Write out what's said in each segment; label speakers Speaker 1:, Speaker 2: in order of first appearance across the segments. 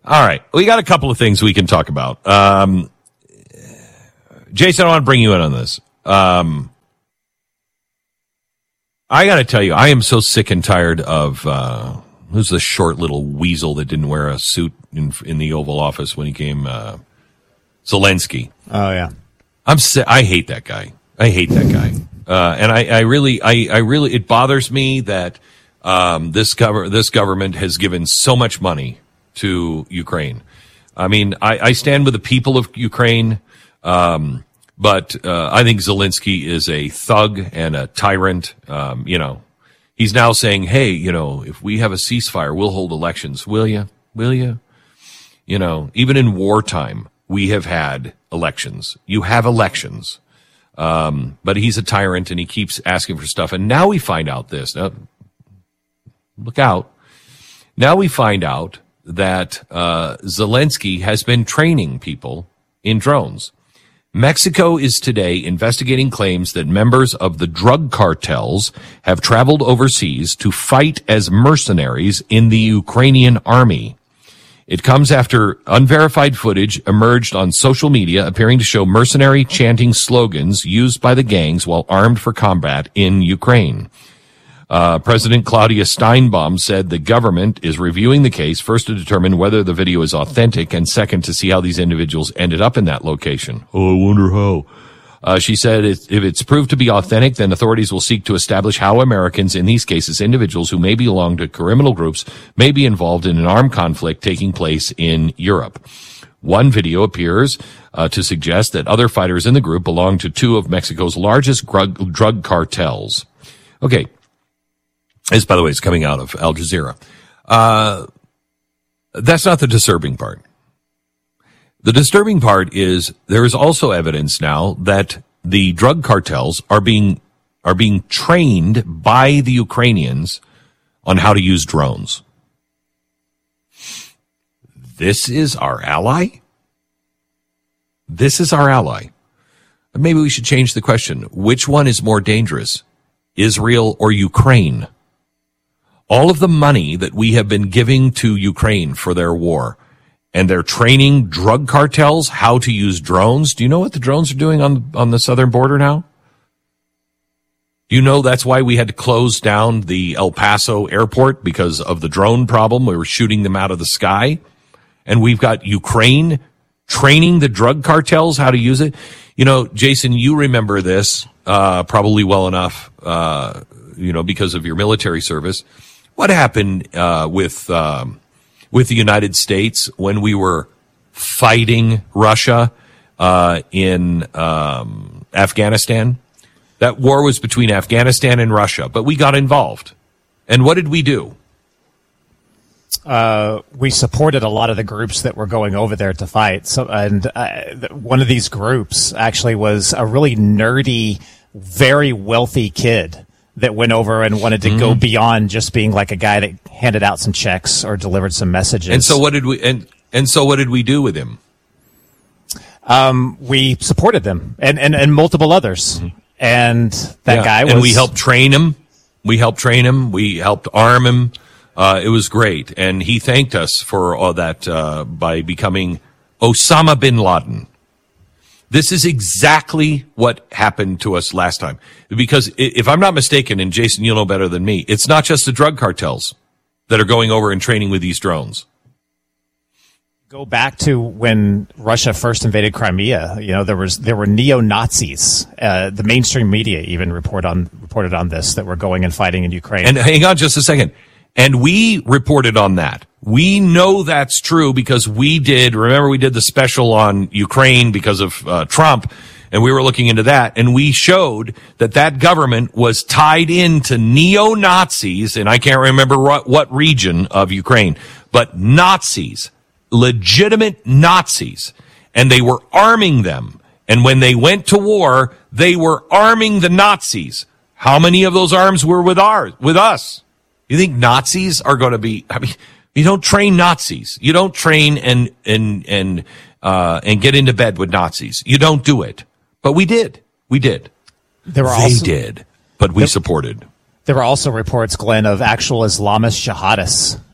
Speaker 1: All right. We got a couple of things we can talk about. Jason, I want to bring you in on this. I got to tell you, I am so sick and tired of who's the short little weasel that didn't wear a suit in the Oval Office when he came, Zelensky.
Speaker 2: Oh, yeah.
Speaker 1: I hate that guy. And I really, it bothers me that this government has given so much money to Ukraine. I mean, I stand with the people of Ukraine, but I think Zelensky is a thug and a tyrant. He's now saying, hey, if we have a ceasefire, we'll hold elections. Will you? Even in wartime, we have had elections. You have elections. But he's a tyrant and he keeps asking for stuff. And now we find out this. Now, look out. Now we find out that Zelensky has been training people in drones. Mexico is today investigating claims that members of the drug cartels have traveled overseas to fight as mercenaries in the Ukrainian army. It comes after unverified footage emerged on social media appearing to show mercenary chanting slogans used by the gangs while armed for combat in Ukraine. President Claudia Steinbaum said the government is reviewing the case, first to determine whether the video is authentic, and second to see how these individuals ended up in that location. Oh, I wonder how. She said if it's proved to be authentic, then authorities will seek to establish how Americans, in these cases individuals who may belong to criminal groups, may be involved in an armed conflict taking place in Europe. One video appears to suggest that other fighters in the group belong to two of Mexico's largest drug cartels. Okay. This, by the way, is coming out of Al Jazeera. That's not the disturbing part. The disturbing part is there is also evidence now that the drug cartels are being trained by the Ukrainians on how to use drones. This is our ally? This is our ally. Maybe we should change the question. Which one is more dangerous, Israel or Ukraine? All of the money that we have been giving to Ukraine for their war, and they're training drug cartels how to use drones. Do you know what the drones are doing on the southern border now? Do you know that's why we had to close down the El Paso airport because of the drone problem? We were shooting them out of the sky. And we've got Ukraine training the drug cartels how to use it. Jason, you remember this probably well enough, because of your military service. What happened with the United States when we were fighting Russia in Afghanistan? That war was between Afghanistan and Russia, but we got involved. And what did we do?
Speaker 2: We supported a lot of the groups that were going over there to fight. One of these groups actually was a really nerdy, very wealthy kid that went over and wanted to go beyond just being like a guy that handed out some checks or delivered some messages.
Speaker 1: And so what did we do with him?
Speaker 2: We supported them and multiple others. And that guy was...
Speaker 1: And we helped train him. We helped arm him. It was great. And he thanked us for all that by becoming Osama bin Laden. This is exactly what happened to us last time. Because if I'm not mistaken, and Jason, you'll know better than me, it's not just the drug cartels that are going over and training with these drones.
Speaker 2: Go back to when Russia first invaded Crimea. There were neo-Nazis. The mainstream media even reported on this, that were going and fighting in Ukraine.
Speaker 1: And hang on just a second. And we reported on that. We know that's true because we did the special on Ukraine because of Trump, and we were looking into that, and we showed that government was tied into neo-Nazis, and I can't remember what region of Ukraine, but Nazis, legitimate Nazis, and they were arming them. And when they went to war, they were arming the Nazis. How many of those arms were with us? You think Nazis are going to be? I mean, you don't train Nazis. You don't train and get into bed with Nazis. You don't do it. But we did. We did. They did. But we supported.
Speaker 2: There were also reports, Glenn, of actual Islamist jihadists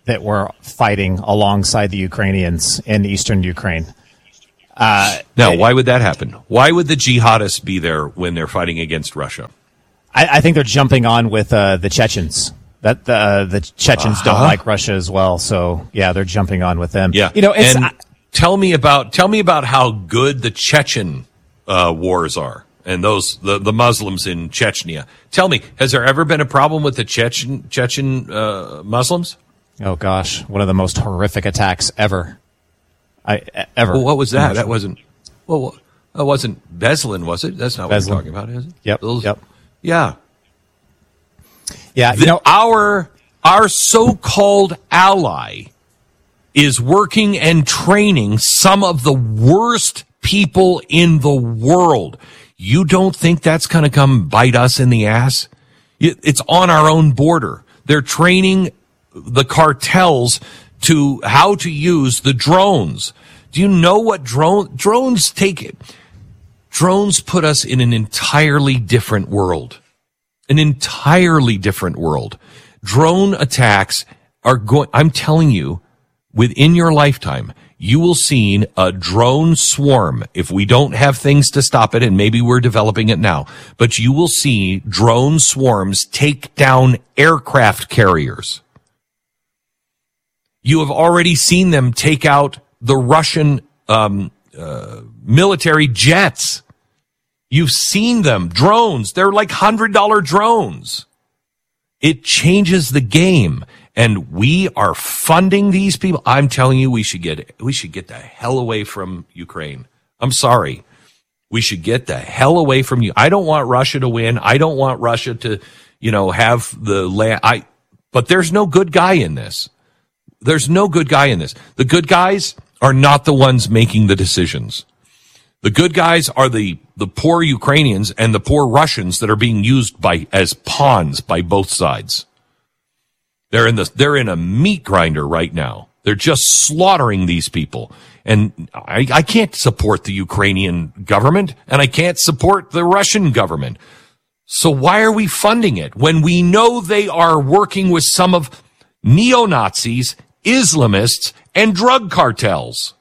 Speaker 2: that were fighting alongside the Ukrainians in eastern Ukraine.
Speaker 1: Now, why would that happen? Why would the jihadists be there when they're fighting against Russia?
Speaker 2: I think they're jumping on with the Chechens. That the Chechens don't like Russia as well, so yeah, they're jumping on with them.
Speaker 1: Yeah,
Speaker 2: it's.
Speaker 1: Tell me about how good the Chechen wars are, and the Muslims in Chechnya. Tell me, has there ever been a problem with the Chechen Muslims?
Speaker 2: Oh gosh, one of the most horrific attacks ever. Ever.
Speaker 1: Well, what was that? That wasn't. Well, that wasn't Beslan, was it? That's not what we're talking about, is it?
Speaker 2: Yep.
Speaker 1: Yep. Yeah.
Speaker 2: Yeah.
Speaker 1: Our so-called ally is working and training some of the worst people in the world. You don't think that's going to come bite us in the ass? It's on our own border. They're training the cartels to how to use the drones. Do you know what drones take? Drones put us in an entirely different world. An entirely different world. Drone attacks are going, I'm telling you, within your lifetime, you will see a drone swarm. If we don't have things to stop it, and maybe we're developing it now, but you will see drone swarms take down aircraft carriers. You have already seen them take out the Russian military jets. You've seen them. Drones. They're like $100 drones. It changes the game. And we are funding these people. I'm telling you, we should get the hell away from Ukraine. I'm sorry. We should get the hell away from you. I don't want Russia to win. I don't want Russia to, have the land. But there's no good guy in this. There's no good guy in this. The good guys are not the ones making the decisions. The good guys are the poor Ukrainians and the poor Russians that are being used as pawns by both sides. They're in a meat grinder right now. They're just slaughtering these people. And I can't support the Ukrainian government, and I can't support the Russian government. So why are we funding it when we know they are working with some of neo-Nazis, Islamists, and drug cartels?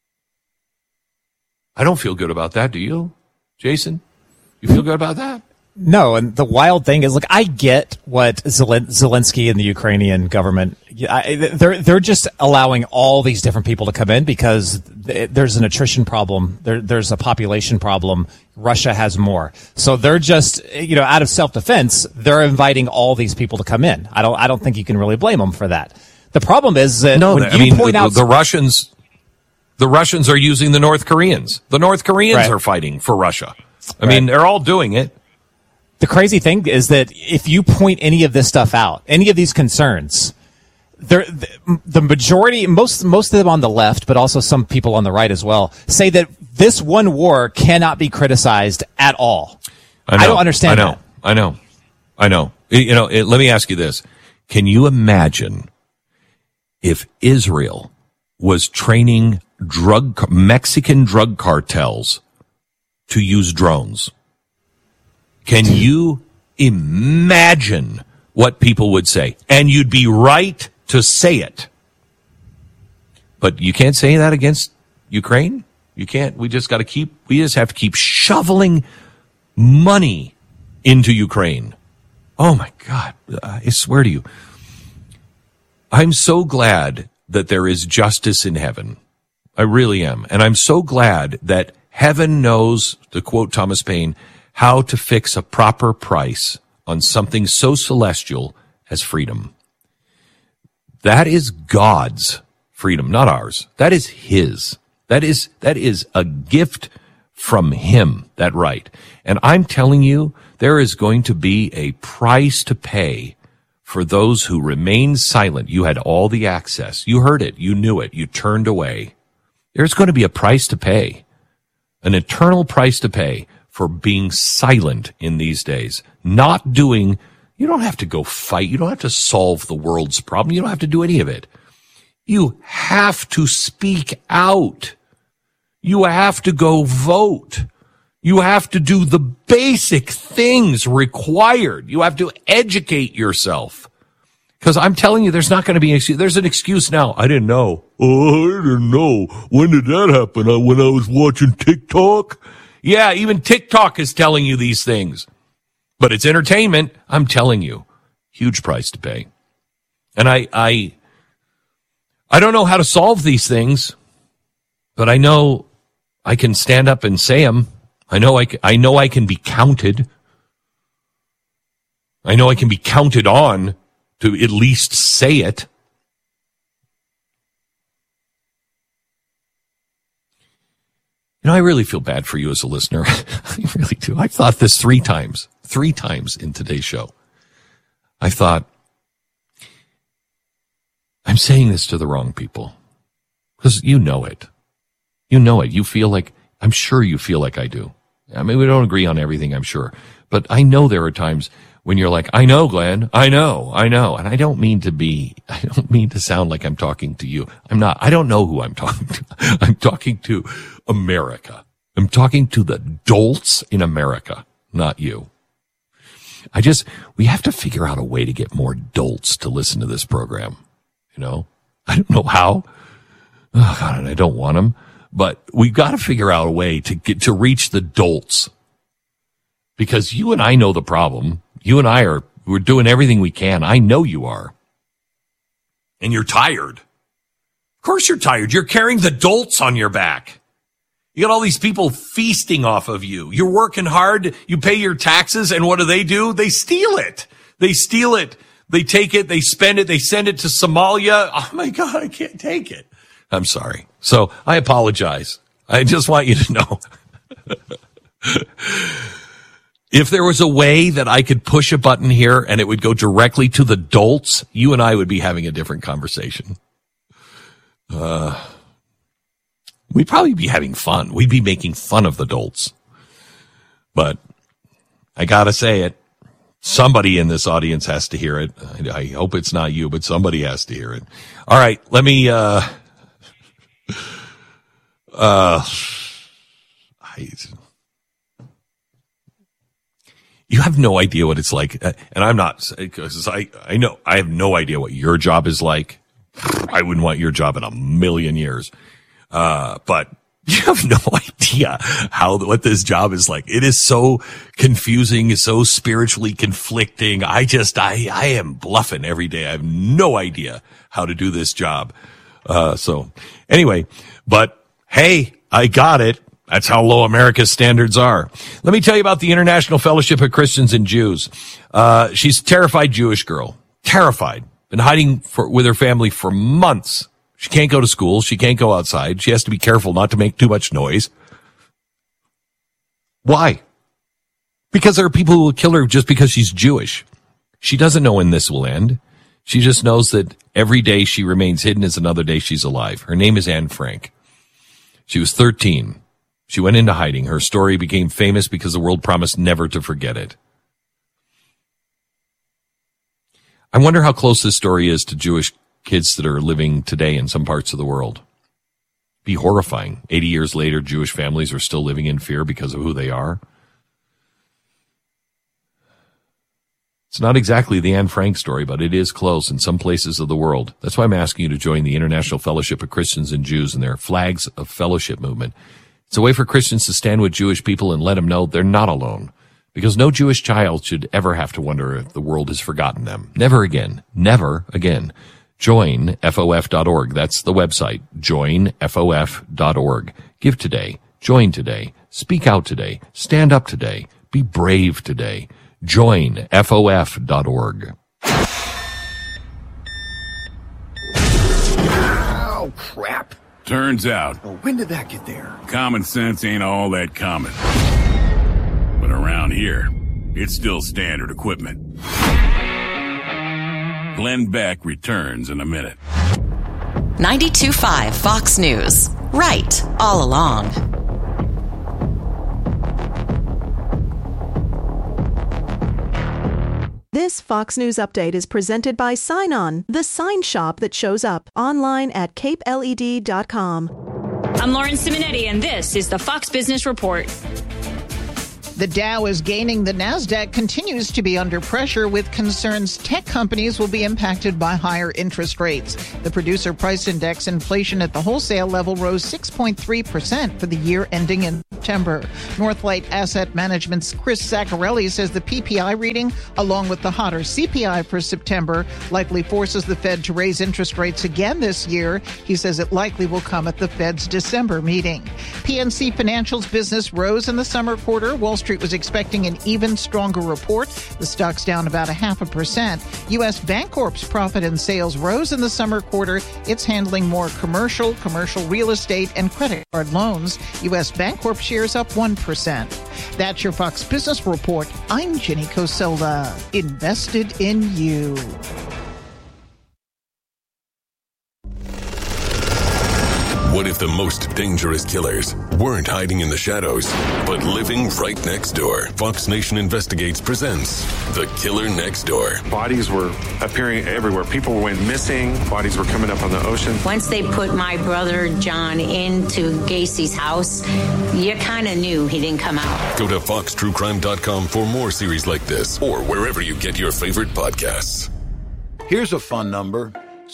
Speaker 1: I don't feel good about that, do you, Jason? You feel good about that?
Speaker 2: No, and the wild thing is, look, I get what Zelensky and the Ukrainian government, they're just allowing all these different people to come in because there's an attrition problem. There's a population problem. Russia has more. So they're just, out of self-defense, they're inviting all these people to come in. I don't think you can really blame them for that. The problem is that
Speaker 1: the Russians are using the North Koreans. The North Koreans are fighting for Russia. I mean, they're all doing it.
Speaker 2: The crazy thing is that if you point any of this stuff out, any of these concerns, the majority, most of them on the left, but also some people on the right as well, say that this one war cannot be criticized at all. I don't understand that.
Speaker 1: I know. Let me ask you this. Can you imagine if Israel was training Mexican drug cartels to use drones? Can you imagine what people would say? And you'd be right to say it. But you can't say that against Ukraine. You can't. We just have to keep shoveling money into Ukraine. Oh my God. I swear to you. I'm so glad that there is justice in heaven. I really am. And I'm so glad that heaven knows, to quote Thomas Paine, how to fix a proper price on something so celestial as freedom. That is God's freedom, not ours. That is His. That is a gift from Him, that right. And I'm telling you, there is going to be a price to pay for those who remain silent. You had all the access. You heard it. You knew it. You turned away. There's going to be a price to pay, an eternal price to pay for being silent in these days. You don't have to go fight. You don't have to solve the world's problem. You don't have to do any of it. You have to speak out. You have to go vote. You have to do the basic things required. You have to educate yourself. Because I'm telling you, there's not going to be an excuse. There's an excuse now. I didn't know. Oh, I didn't know. When did that happen? When I was watching TikTok? Yeah, even TikTok is telling you these things. But it's entertainment. I'm telling you. Huge price to pay. And I don't know how to solve these things, but I know I can stand up and say them. I know I can be counted. I know I can be counted on to at least say it. You know, I really feel bad for you as a listener. I really do. I've thought this three times in today's show. I thought, I'm saying this to the wrong people. Because you know it. You know it. You feel like, I'm sure you feel like I do. I mean, we don't agree on everything, I'm sure. But I know there are times when you're like, I know, Glenn, I know. And I don't mean to sound like I'm talking to you. I'm not. I don't know who I'm talking to. I'm talking to America. I'm talking to the dolts in America, not you. We have to figure out a way to get more dolts to listen to this program. You know, I don't know how. Oh God, and I don't want them, but we've got to figure out a way to reach the dolts, because you and I know the problem. You and we're doing everything we can. I know you are. And you're tired. Of course you're tired. You're carrying the dolts on your back. You got all these people feasting off of you. You're working hard. You pay your taxes. And what do? They steal it. They take it. They spend it. They send it to Somalia. Oh my God, I can't take it. I'm sorry. So I apologize. I just want you to know. If there was a way that I could push a button here and it would go directly to the dolts, you and I would be having a different conversation. We'd probably be having fun. We'd be making fun of the dolts. But I gotta say it. Somebody in this audience has to hear it. I hope it's not you, but somebody has to hear it. All right, let me, you have no idea what it's like. And I'm not, because I know, I have no idea what your job is like. I wouldn't want your job in a million years. But you have no idea what this job is like. It is so confusing, so spiritually conflicting. I am bluffing every day. I have no idea how to do this job. So anyway, but hey, I got it. That's how low America's standards are. Let me tell you about the International Fellowship of Christians and Jews. She's a terrified Jewish girl. Terrified. Been hiding with her family for months. She can't go to school. She can't go outside. She has to be careful not to make too much noise. Why? Because there are people who will kill her just because she's Jewish. She doesn't know when this will end. She just knows that every day she remains hidden is another day she's alive. Her name is Anne Frank. She was 13. She went into hiding. Her story became famous because the world promised never to forget it. I wonder how close this story is to Jewish kids that are living today in some parts of the world. Be horrifying. 80 years later, Jewish families are still living in fear because of who they are. It's not exactly the Anne Frank story, but it is close in some places of the world. That's why I'm asking you to join the International Fellowship of Christians and Jews and their Flags of Fellowship movement. It's a way for Christians to stand with Jewish people and let them know they're not alone. Because no Jewish child should ever have to wonder if the world has forgotten them. Never again. Never again. Join FOF.org. That's the website. JoinFOF.org. Give today. Join today. Speak out today. Stand up today. Be brave today. Join FOF.org.
Speaker 3: Oh, crap.
Speaker 4: Turns out,
Speaker 3: When did that get there?
Speaker 4: common sense ain't all that common. But around here, it's still standard equipment. Glenn Beck returns in a minute.
Speaker 5: 92.5 Fox News. Right all along.
Speaker 6: This Fox News update is presented by Sign On, the sign shop that shows up online at capeled.com.
Speaker 7: I'm Lauren Simonetti, and this is the Fox Business Report. The Dow is gaining. The Nasdaq continues to be under pressure with concerns tech companies will be impacted by higher interest rates. The Producer Price Index inflation at the wholesale level rose 6.3% for the year ending in September. Northlight Asset Management's Chris Zaccarelli says the PPI reading, along with the hotter CPI for September, likely forces the Fed to raise interest rates again this year. He says it likely will come at the Fed's December meeting. PNC Financial's business rose in the summer quarter. Wall Street was expecting an even stronger report. The stock's down about 0.5%. U.S. Bancorp's profit and sales rose in the summer quarter. It's handling more commercial real estate, and credit card loans. U.S. Bancorp shares up 1%. That's your Fox Business Report. I'm Jenny Cosola. Invested in you.
Speaker 8: What if the most dangerous killers weren't hiding in the shadows, but living right next door? Fox Nation Investigates presents The Killer Next Door.
Speaker 9: Bodies were appearing everywhere. People went missing. Bodies were coming up on the ocean.
Speaker 10: Once they put my brother John into Gacy's house, you kind of knew he didn't come out.
Speaker 8: Go to foxtruecrime.com for more series like this, or wherever you get your favorite podcasts.
Speaker 11: Here's a fun number.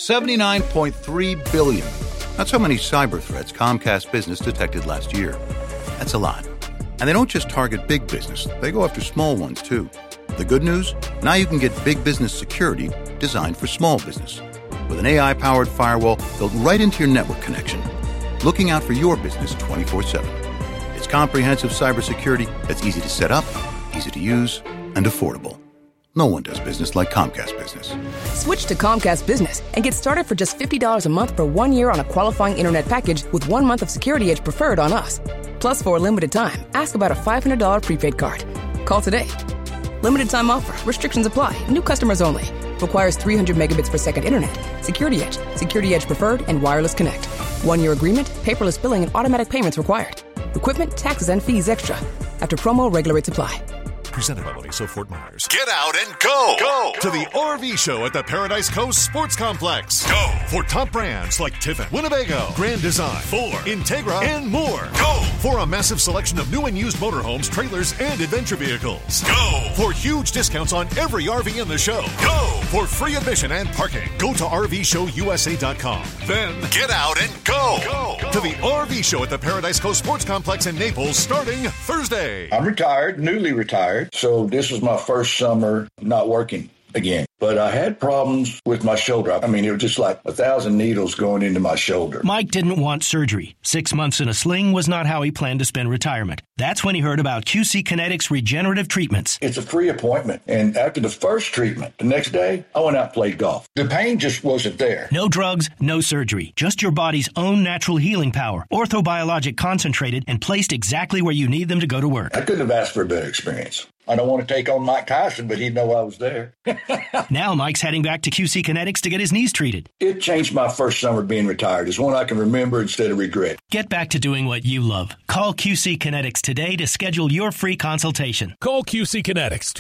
Speaker 11: 79.3 billion. That's how many cyber threats Comcast Business detected last year. That's a lot. And they don't just target big business. They go after small ones, too. The good news? Now you can get big business security designed for small business. With an AI-powered firewall built right into your network connection. Looking out for your business 24/7. It's comprehensive cybersecurity that's easy to set up, easy to use, and affordable. No one does business like Comcast Business.
Speaker 12: Switch to Comcast Business and get started for just $50 a month for 1 year on a qualifying internet package with 1 month of Security Edge Preferred on us. Plus, for a limited time, ask about a $500 prepaid card. Call today. Limited time offer. Restrictions apply. New customers only. Requires 300 megabits per second internet. Security Edge, Security Edge Preferred, and Wireless Connect. 1 year agreement, paperless billing, and automatic payments required. Equipment, taxes, and fees extra. After promo, regular rates apply.
Speaker 13: Presented by Ladysmith Fort Myers. Get out and go! Go to the RV show at the Paradise Coast Sports Complex. Go for top brands like Tiffin, Winnebago, Grand Design, Ford, Integra, and more. Go for a massive selection of new and used motorhomes, trailers, and adventure vehicles. Go for huge discounts on every RV in the show. Go for free admission and parking. Go to RVShowUSA.com. Then get out and go to the RV show at the Paradise Coast Sports Complex in Naples starting Thursday.
Speaker 14: I'm retired, newly retired. So this was my first summer not working again. But I had problems with my shoulder. I mean, it was just like 1,000 needles going into my shoulder.
Speaker 15: Mike didn't want surgery. 6 months in a sling was not how he planned to spend retirement. That's when he heard about QC Kinetics regenerative treatments.
Speaker 14: It's a free appointment. And after the first treatment, the next day, I went out and played golf. The pain just wasn't there.
Speaker 15: No drugs, no surgery. Just your body's own natural healing power. Orthobiologic concentrated and placed exactly where you need them to go to work.
Speaker 14: I couldn't have asked for a better experience. I don't want to take on Mike Tyson, but he'd know I was there.
Speaker 15: Now Mike's heading back to QC Kinetics to get his knees treated.
Speaker 14: It changed my first summer being retired. It's one I can remember instead of regret.
Speaker 15: Get back to doing what you love. Call QC Kinetics today to schedule your free consultation.
Speaker 16: Call QC Kinetics,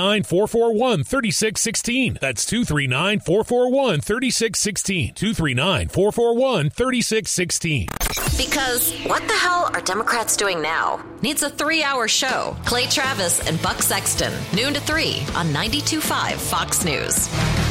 Speaker 16: 239-441-3616. That's 239-441-3616. 239-441-3616.
Speaker 5: Because what the hell are Democrats doing now? Needs a 3-hour show. Clay Travis and Buck Sexton, noon to 3 on 92.5 Fox News.